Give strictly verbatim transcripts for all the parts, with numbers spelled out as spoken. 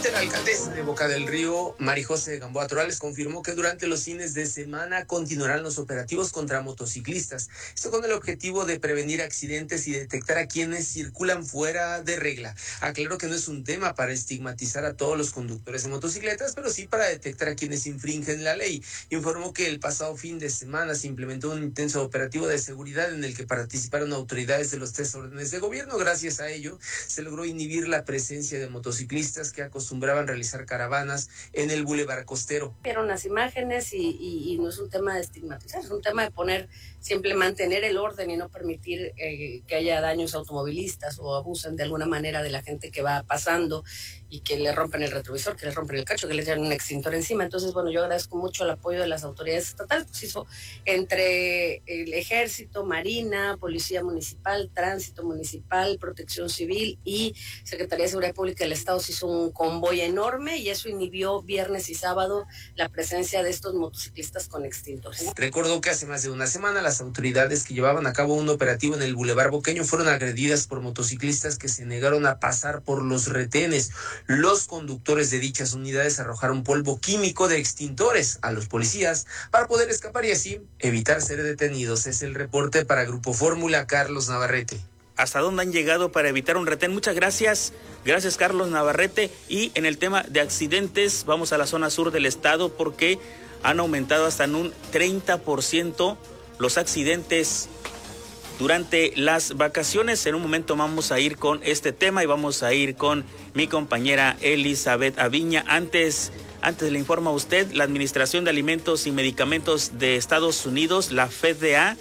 Finalmente, la alcaldesa de Boca del Río, Marijose Gamboa Torales, confirmó que durante los fines de semana continuarán los operativos contra motociclistas. Esto con el objetivo de prevenir accidentes y detectar a quienes circulan fuera de regla. Aclaró que no es un tema para estigmatizar a todos los conductores de motocicletas, pero sí para detectar a quienes infringen la ley. Informó que el pasado fin de semana se implementó un intenso operativo de seguridad en el que participaron autoridades de los tres órdenes de gobierno. Gracias a ello, se logró inhibir la presencia de motociclistas que acostumbraban realizar caravanas en el bulevar costero. Vieron las imágenes y, y, y no es un tema de estigmatizar, es un tema de poner, siempre mantener el orden y no permitir eh, que haya daños automovilistas o abusen de alguna manera de la gente que va pasando y que le rompen el retrovisor, que le rompen el cacho, que le echan un extintor encima. Entonces, bueno, yo agradezco mucho el apoyo de las autoridades estatales, pues hizo entre el Ejército, Marina, Policía Municipal, Tránsito Municipal, Protección Civil y Secretaría de Seguridad Pública del Estado, se hizo un convoy enorme y eso inhibió viernes y sábado la presencia de estos motociclistas con extintores. Recordó que hace más de una semana las autoridades que llevaban a cabo un operativo en el Boulevard Boqueño fueron agredidas por motociclistas que se negaron a pasar por los retenes. Los conductores de dichas unidades arrojaron polvo químico de extintores a los policías para poder escapar y así evitar ser detenidos. Es el reporte para Grupo Fórmula, Carlos Navarrete. ¿Hasta dónde han llegado para evitar un retén? Muchas gracias. Gracias, Carlos Navarrete. Y en el tema de accidentes, vamos a la zona sur del estado porque han aumentado hasta en un treinta por ciento los accidentes durante las vacaciones. En un momento vamos a ir con este tema y vamos a ir con mi compañera Elizabeth Aviña. Antes, antes le informo a usted, la Administración de Alimentos y Medicamentos de Estados Unidos, la F D A,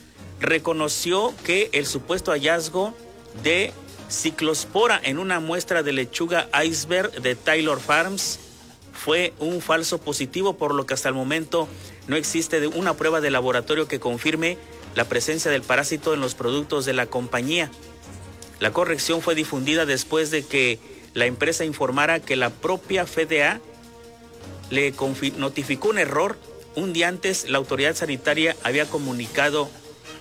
reconoció que el supuesto hallazgo de ciclospora en una muestra de lechuga iceberg de Taylor Farms fue un falso positivo, por lo que hasta el momento no existe una prueba de laboratorio que confirme la presencia del parásito en los productos de la compañía. La corrección fue difundida después de que la empresa informara que la propia F D A le notificó un error. Un día antes, la autoridad sanitaria había comunicado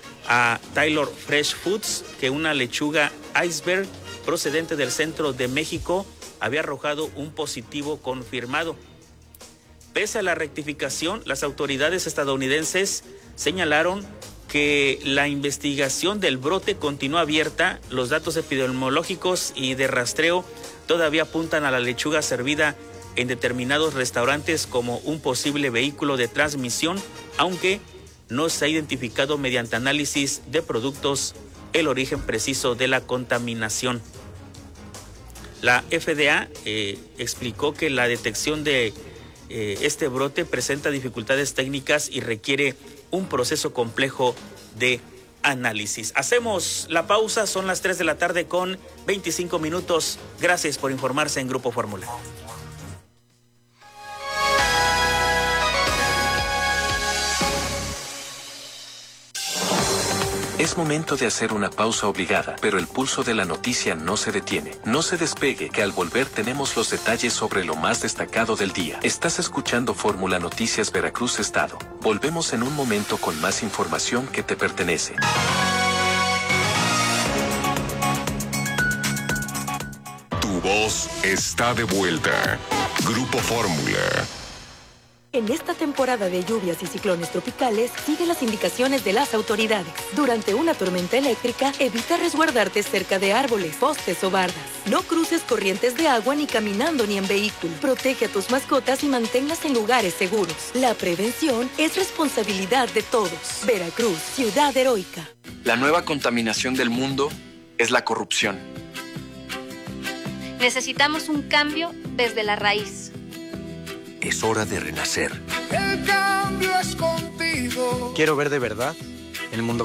a Taylor Fresh Foods que una lechuga iceberg procedente del centro de México había arrojado un positivo confirmado. Pese a la rectificación, las autoridades estadounidenses señalaron que la investigación del brote continúa abierta. Los datos epidemiológicos y de rastreo todavía apuntan a la lechuga servida en determinados restaurantes como un posible vehículo de transmisión, aunque no se ha identificado mediante análisis de productos el origen preciso de la contaminación. La F D A eh, explicó que la detección de eh, este brote presenta dificultades técnicas y requiere un proceso complejo de análisis. Hacemos la pausa, son las tres de la tarde con veinticinco minutos. Gracias por informarse en Grupo Fórmula. Es momento de hacer una pausa obligada, pero el pulso de la noticia no se detiene. No se despegue, que al volver tenemos los detalles sobre lo más destacado del día. Estás escuchando Fórmula Noticias Veracruz Estado. Volvemos en un momento con más información que te pertenece. Tu voz está de vuelta. Grupo Fórmula. En esta temporada de lluvias y ciclones tropicales, sigue las indicaciones de las autoridades. Durante una tormenta eléctrica, evita resguardarte cerca de árboles, postes o bardas. No cruces corrientes de agua ni caminando ni en vehículo. Protege a tus mascotas y manténlas en lugares seguros. La prevención es responsabilidad de todos. Veracruz, ciudad heroica. La nueva contaminación del mundo es la corrupción. Necesitamos un cambio desde la raíz. Es hora de renacer. El cambio es contigo. Quiero ver de verdad el mundo